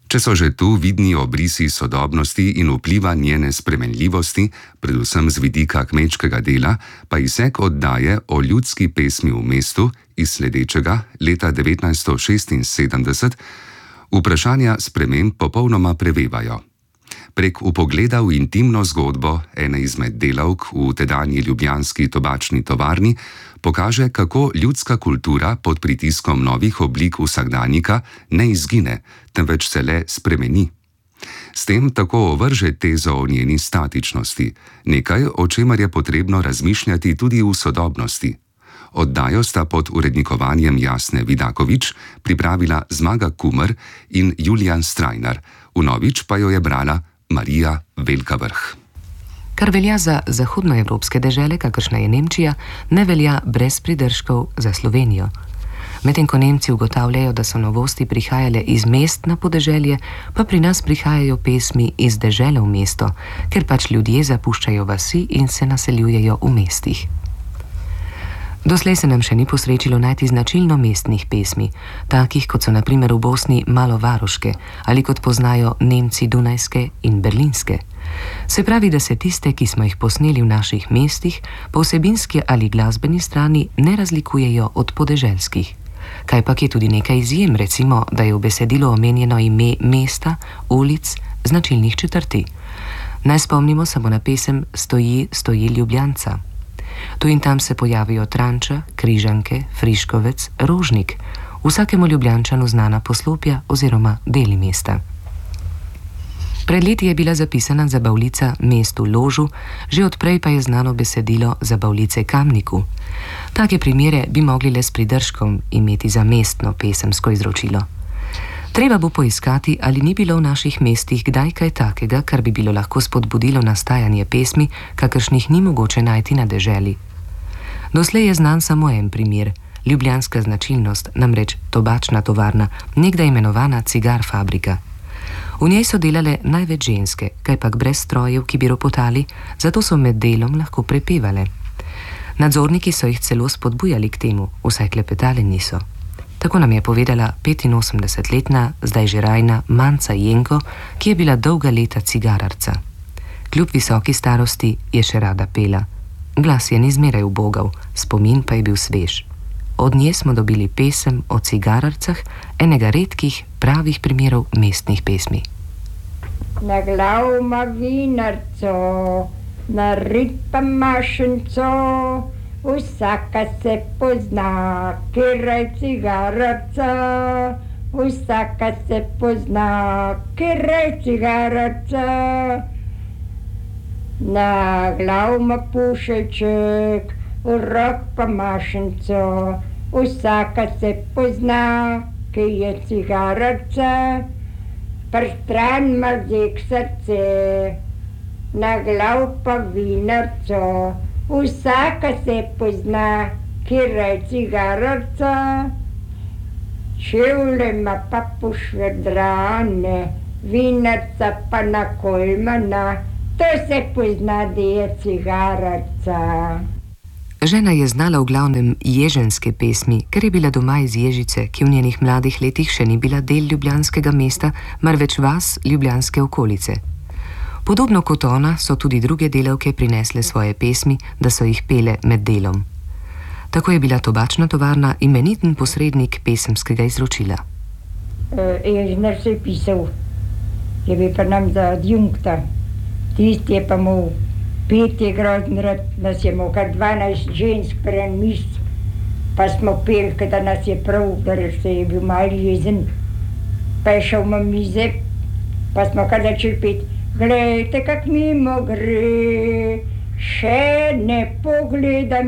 Če so že tu vidni obrisi sodobnosti in vpliva njene spremenljivosti, predvsem z vidika kmečkega dela, pa izsek oddaje o ljudski pesmi v mestu iz sledečega leta 1976 vprašanja sprememb popolnoma prevevajo. Prek vpogleda v intimno zgodbo ene izmed delavk v tedanji ljubljanski tobačni tovarni pokaže, kako ljudska kultura pod pritiskom novih oblik vsakdanjika ne izgine, temveč se le spremeni. S tem tako ovrže tezo o njeni statičnosti, nekaj, o čemer je potrebno razmišljati tudi v sodobnosti. Oddajo sta pod urednikovanjem Jasne Vidakovič pripravila Zmaga Kumer in Julijan Strajnar, vnovič pa jo je brala Marija Velka Vrh. Kar velja za zahodnoevropske dežele, kakršna je Nemčija, ne velja brez pridržkov za Slovenijo. Medtem ko Nemci ugotavljajo, da so novosti prihajale iz mest na podeželje, pa pri nas prihajajo pesmi iz dežele v mesto, ker pač ljudje zapuščajo vasi in se naseljujejo v mestih. Doslej se nam še ni posrečilo najti značilno mestnih pesmi, takih kot so na primer v Bosni malovaroške ali kot poznajo Nemci dunajske in berlinske. Se pravi, da se tiste, ki smo jih posneli v naših mestih, po vsebinski ali glasbeni strani ne razlikujejo od podeželskih. Kajpak je tudi nekaj izjem, recimo, da je v besedilu omenjeno ime mesta, ulic, značilnih četrti. Naj spomnimo samo na pesem Stoji, stoji Ljubljanca. Tu in tam se pojavijo Tranča, Križanke, Friškovec, Rožnik, vsakemu Ljubljančanu znana poslopja oziroma deli mesta. Pred leti je bila zapisana zabavljica Mestu Ložu, že odprej pa je znano besedilo zabavljice Kamniku. Take primere bi mogli le s pridržkom imeti za mestno pesemsko izročilo. Treba bo poiskati, ali ni bilo v naših mestih kdaj kaj takega, kar bi bilo lahko spodbudilo nastajanje pesmi, kakršnih ni mogoče najti na deželi. Doslej je znan samo en primer, ljubljanska značilnost, namreč tobačna tovarna, nekdaj imenovana Cigar fabrika. V njej so delale največ ženske, kajpak brez strojev, ki bi ropotali, zato so med delom lahko prepevale. Nadzorniki so jih celo spodbujali k temu, vsaj klepetali niso. Tako nam je povedala 85-letna, zdaj že rajna Manca Jenko, ki je bila dolga leta cigararca. Kljub visoki starosti je še rada pela. Glas je ni zmeraj ubogal, spomin pa je bil svež. Od nje smo dobili pesem o cigararcah, enega redkih pravih primerov mestnih pesmi. Na glav ima vinarco, na rit pa mašenco, vsaka se pozna, kera je cigararca. Vsaka se pozna, kera je cigararca. Na glav ima pušeček, v rok pa mašenco. Vsaka se pozna, ki je cigararca. Prstran ima zek srce, na glav pa vinarco. Vsaka se pozna, kera je cigararca. Čevlje ima pa pošvedrane, vinarca pa na kolmana. To se pozna, da je cigararca. Žena je znala v glavnem ježenske pesmi, ker je bila doma iz Ježice, ki v njenih mladih letih še ni bila del ljubljanskega mesta, marveč vas ljubljanske okolice. Podobno kot ona so tudi druge delavke prinesle svoje pesmi, da so jih pele med delom. Tako je bila tobačna tovarna imeniten posrednik pesemskega izročila. Ježnar se je pisal, je bil pa nam za adjunkta. Tisti je pa mu peti grozen rad, nas je mu kar 12 žensk pri en misc, pa smo peli, da nas je prav, da se je bil malo jezen. Pa je šel na mize, pa smo kar začeli peti. Glejte, kak mimo gre, še ne pogledam